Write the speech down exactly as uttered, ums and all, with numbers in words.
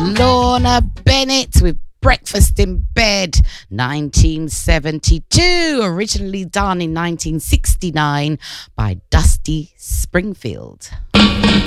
Lorna Bennett with Breakfast in Bed, nineteen seventy-two, originally done in nineteen sixty-nine by Dusty Springfield.